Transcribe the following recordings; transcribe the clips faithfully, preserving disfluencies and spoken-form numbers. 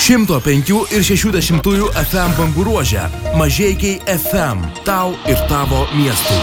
šimto penkių ir šešių dešimtųjų F M bangų ruože. Mažeikiai F M. Tau ir tavo miestui.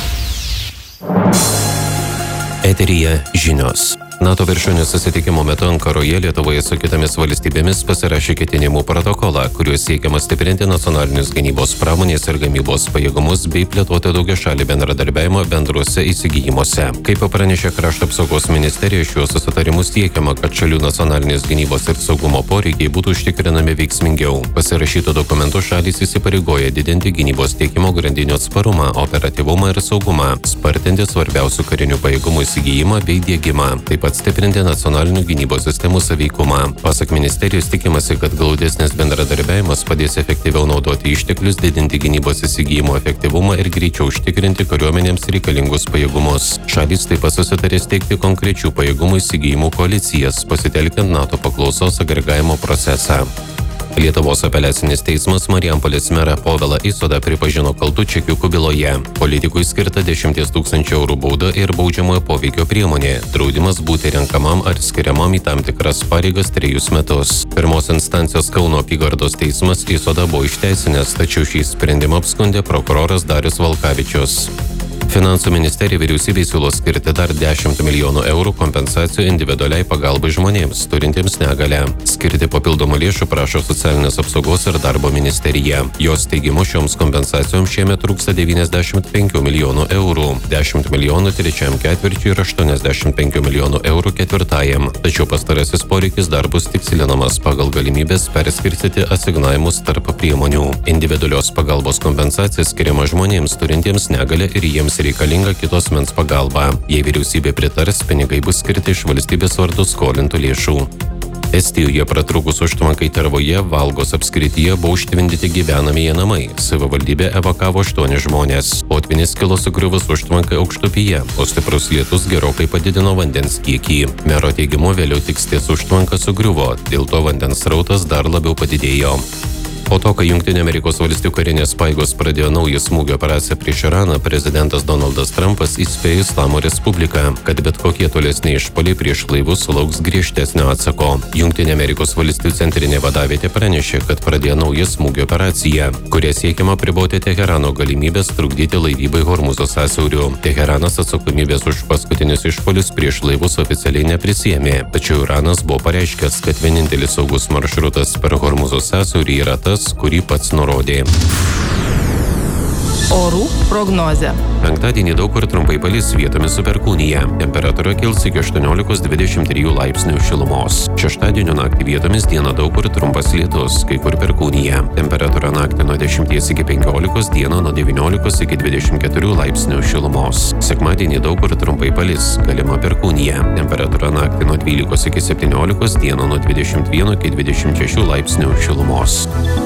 Eteryje žinios. NATO viršūnių susitikimo metu Ankaroje Lietuvoje su kitomis valstybėmis pasirašė ketinimų protokolą, kuriuo siekiama stiprinti nacionalinius gynybos pramonės ir gamybos pajėgumus bei plėtoti daugiašalį bendradarbiavimą bendruose įsigijimuose. Kaip pranešė Krašto apsaugos ministerija, šiuo susitarimu siekiama, kad šalių nacionalinės gynybos ir saugumo poreikiai būtų užtikrinami veiksmingiau. Pasirašytų dokumentų šalys įsipareigoja didinti gynybos tiekimo grandinių atsparumą, operatyvumą ir saugumą, spartinti svarbiausių karinių pajėgumų įsigijimą bei diegimą. Taip pat stiprinti nacionalinių gynybos sistemų saveikumą. Pasak ministerijos tikimasi, kad glaudesnis bendradarbiavimas padės efektyviau naudoti išteklius, didinti gynybos įsigijimo efektyvumą ir greičiau užtikrinti kariuomenėms reikalingus pajėgumus. Šalys taip pat susitarė steigti konkrečių pajėgumų įsigijimų koalicijas, pasitelkiant NATO paklausos agregavimo procesą. Lietuvos apeliacinis teismas Marijampolės merą Povilą Isodą pripažino kaltu čekiukų byloje. Politikui skirta dešimties tūkstančių eurų bauda ir baudžiamojo poveikio priemonė. Draudimas būti renkamam ar skiriamam į tam tikras pareigas trejus metus. Pirmos instancijos Kauno apygardos teismas Isodą buvo išteisinęs, tačiau šį sprendimą apskundė prokuroras Darius Valkavičius. Finansų ministerija vyriausybei siūlo skirti dar dešimt milijonų eurų kompensacijų individualiai pagalbai žmonėms, turintiems negalią. Skirti papildomų lėšų prašo socialinės apsaugos ir darbo ministerija. Jos teigimu šioms kompensacijoms šiemet trūksta devyniasdešimt penkių milijonų eurų, dešimt milijonų trečiam ketvirčiui ir aštuoniasdešimt penkių milijonų eurų ketvirtajam. Tačiau pastarasis poreikis dar bus tikslinamas pagal galimybės perskirstyti asignavimus tarp priemonių. Individualios pagalbos kompensacija skiriama žmonėms turintiems negalią ir jiems reikalinga kitos mens pagalba. Jei vyriausybė pritars, pinigai bus skirti iš valstybės vardu skolintų lėšų. Estijoje pratrūkus užtvankai Tervoje, Valgos apskrityje buvo užtvindyti gyvenamieji namai. Savivaldybė evakavo aštuoni žmonės. Potvynis kilo sugriuvus užtvankai aukštupyje, o stiprus lietus gerokai padidino vandens kiekį. Mero teigimu vėliau tik ties užtvanka sugriuvo, dėl to vandens srautas dar labiau padidėjo. Po to, kai Jungtinių Amerikos valstijų karinės pajėgos pradėjo naują smūgio operaciją prieš Iraną, prezidentas Donaldas Trumpas įspėjo Islamo Respubliką, kad bet kokie tolesni išpuoliai prieš laivus sulauks griežtesnio atsako. Jungtinių Amerikos valstijų centrinė vadavietė pranešė, kad pradėjo naują smūgio operaciją, kuria siekiama apriboti Teherano galimybės trukdyti laivybai Hormuzo sąsiauriu. Teheranas atsakomybės už paskutinius išpuolius prieš laivus oficialiai neprisiėmė, tačiau Iranas buvo pareiškęs, kad vienintelis saugus maršrutas per Hormuzo sąsiaurį yra tas, kurį pats nurodė. Orų prognozė. Penktadienį daug kur trumpai palis, vietomis su perkūnija. Temperatūra kils iki aštuoniolikos dvidešimt trijų laipsnių šilumos. Šeštadienio naktį vietomis dieną daug kur trumpas lietus, kai kur perkūnija. Temperatūra naktį nuo dešimties iki penkiolikos, dieną nuo devyniolikos iki dvidešimt keturių laipsnių šilumos. Sekmadienį daug kur trumpai palis, galima perkūnija. Temperatūra naktį nuo dvylikos iki septyniolikos, dieną nuo dvidešimt vieno iki dvidešimt šešių laipsnių šilumos.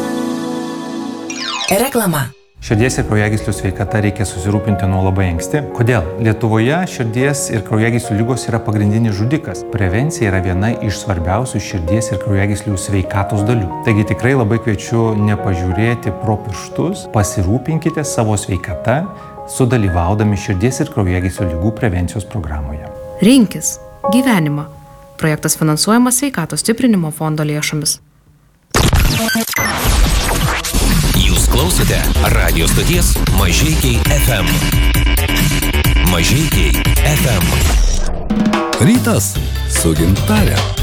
Reklama. Širdies ir kraujagyslių sveikata reikia susirūpinti nuo labai anksti. Kodėl? Lietuvoje širdies ir kraujagyslių ligos yra pagrindinis žudikas. Prevencija yra viena iš svarbiausių širdies ir kraujagyslių sveikatos dalių. Taigi tikrai labai kviečiu nepažiūrėti pro pirštus, pasirūpinkite savo sveikata, sudalyvaudami širdies ir kraujagyslių ligų prevencijos programoje. Rinkis gyvenimą. Projektas finansuojamas Sveikatos stiprinimo fondo lėšomis. Jūs klausote radijo stoties Mažeikiai F M. Mažeikiai F M. Rytas su Gintare.